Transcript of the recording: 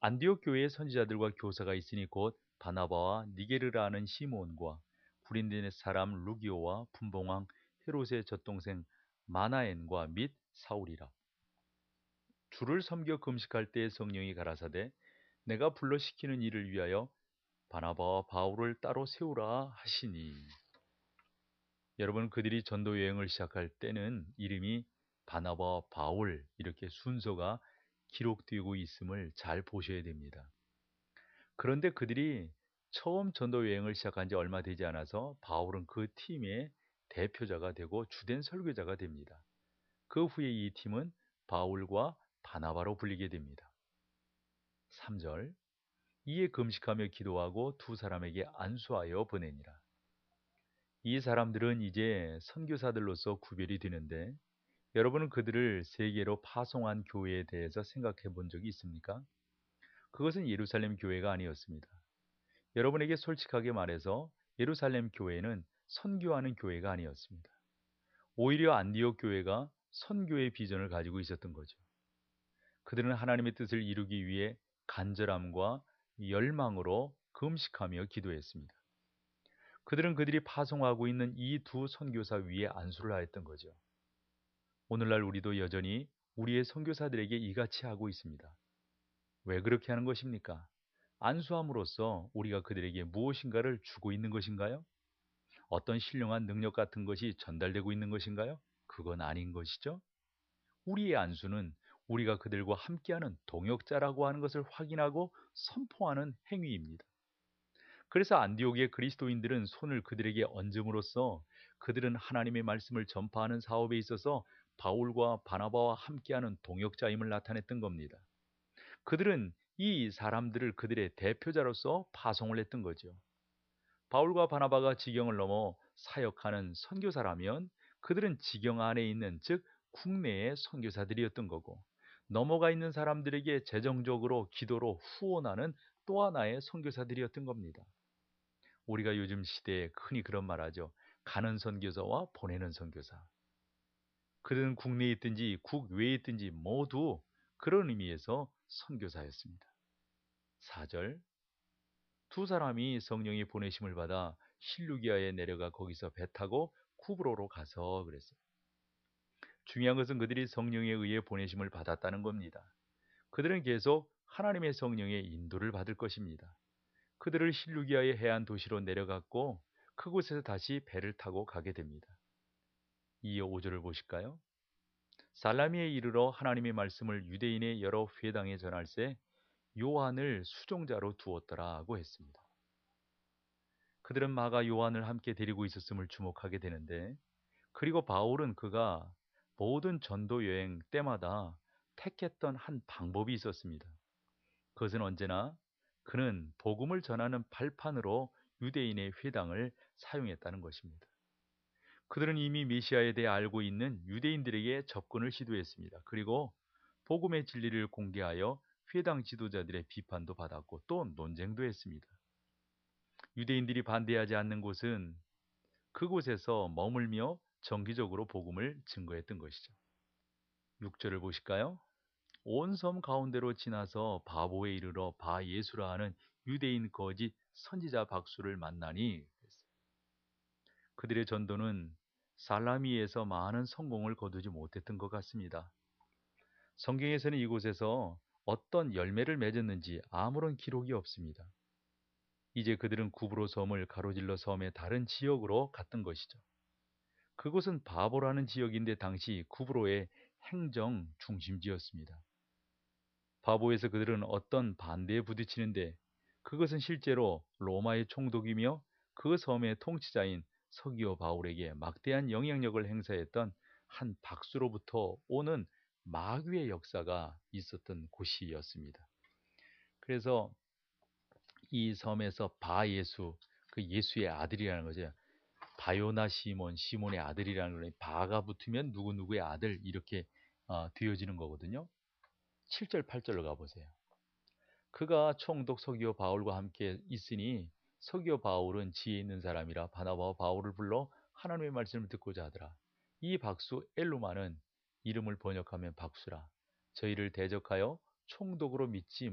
안디옥 교회의 선지자들과 교사가 있으니 곧 바나바와 니게르라는 시몬과 구린데 사람 루기오와 분봉왕 헤롯의 젖동생 마나엔과 및 사울이라. 주를 섬겨 금식할 때 성령이 가라사대 내가 불러 시키는 일을 위하여 바나바와 바울을 따로 세우라 하시니. 여러분, 그들이 전도 여행을 시작할 때는 이름이 바나바와 바울 이렇게 순서가 기록되고 있음을 잘 보셔야 됩니다. 그런데 그들이 처음 전도 여행을 시작한 지 얼마 되지 않아서 바울은 그 팀의 대표자가 되고 주된 설교자가 됩니다. 그 후에 이 팀은 바울과 바나바로 불리게 됩니다. 3절 이에 금식하며 기도하고 두 사람에게 안수하여 보내니라. 이 사람들은 이제 선교사들로서 구별이 되는데 여러분은 그들을 세계로 파송한 교회에 대해서 생각해 본 적이 있습니까? 그것은 예루살렘 교회가 아니었습니다. 여러분에게 솔직하게 말해서 예루살렘 교회는 선교하는 교회가 아니었습니다. 오히려 안디옥 교회가 선교의 비전을 가지고 있었던 거죠. 그들은 하나님의 뜻을 이루기 위해 간절함과 열망으로 금식하며 기도했습니다. 그들은 그들이 파송하고 있는 이 두 선교사 위에 안수를 하였던 거죠. 오늘날 우리도 여전히 우리의 선교사들에게 이같이 하고 있습니다. 왜 그렇게 하는 것입니까? 안수함으로써 우리가 그들에게 무엇인가를 주고 있는 것인가요? 어떤 신령한 능력 같은 것이 전달되고 있는 것인가요? 그건 아닌 것이죠. 우리의 안수는 우리가 그들과 함께하는 동역자라고 하는 것을 확인하고 선포하는 행위입니다. 그래서 안디옥의 그리스도인들은 손을 그들에게 얹음으로써 그들은 하나님의 말씀을 전파하는 사업에 있어서 바울과 바나바와 함께하는 동역자임을 나타냈던 겁니다. 그들은 이 사람들을 그들의 대표자로서 파송을 했던 거죠. 바울과 바나바가 지경을 넘어 사역하는 선교사라면 그들은 지경 안에 있는 즉 국내의 선교사들이었던 거고 넘어가 있는 사람들에게 재정적으로 기도로 후원하는 또 하나의 선교사들이었던 겁니다. 우리가 요즘 시대에 흔히 그런 말 하죠. 가는 선교사와 보내는 선교사. 그들은 국내에 있든지 국외에 있든지 모두 그런 의미에서 선교사였습니다. 4절 두 사람이 성령의 보내심을 받아 실루기아에 내려가 거기서 배 타고 쿠브로로 가서 그랬어요. 중요한 것은 그들이 성령에 의해 보내심을 받았다는 겁니다. 그들은 계속 하나님의 성령의 인도를 받을 것입니다. 그들을 실루기아의 해안 도시로 내려갔고 그곳에서 다시 배를 타고 가게 됩니다. 이어 5절을 보실까요? 살라미에 이르러 하나님의 말씀을 유대인의 여러 회당에 전할세 요한을 수종자로 두었더라고 했습니다. 그들은 마가 요한을 함께 데리고 있었음을 주목하게 되는데 그리고 바울은 그가 모든 전도 여행 때마다 택했던 한 방법이 있었습니다. 그것은 언제나 그는 복음을 전하는 발판으로 유대인의 회당을 사용했다는 것입니다. 그들은 이미 메시아에 대해 알고 있는 유대인들에게 접근을 시도했습니다. 그리고 복음의 진리를 공개하여 회당 지도자들의 비판도 받았고 또 논쟁도 했습니다. 유대인들이 반대하지 않는 곳은 그곳에서 머물며 정기적으로 복음을 증거했던 것이죠. 6절을 보실까요? 온 섬 가운데로 지나서 바보에 이르러 바 예수라 하는 유대인 거짓 선지자 박수를 만나니 그들의 전도는 살라미에서 많은 성공을 거두지 못했던 것 같습니다. 성경에서는 이곳에서 어떤 열매를 맺었는지 아무런 기록이 없습니다. 이제 그들은 구브로 섬을 가로질러 섬의 다른 지역으로 갔던 것이죠. 그곳은 바보라는 지역인데 당시 구브로의 행정 중심지였습니다. 바보에서 그들은 어떤 반대에 부딪히는데 그것은 실제로 로마의 총독이며 그 섬의 통치자인 서기오 바울에게 막대한 영향력을 행사했던 한 박수로부터 오는 마귀의 역사가 있었던 곳이었습니다. 그래서 이 섬에서 바 예수, 그 예수의 아들이라는 거죠. 바요나 시몬, 시몬의 아들이라는 거는 바가 붙으면 누구누구의 아들 이렇게 되어지는 거거든요. 7절, 8절로 가보세요. 그가 총독 서기오 바울과 함께 있으니 서기오 바울은 지혜 있는 사람이라 바나바와 바울을 불러 하나님의 말씀을 듣고자 하더라. 이 박수 엘루마는 이름을 번역하면 박수라. 저희를 대적하여 총독으로 믿지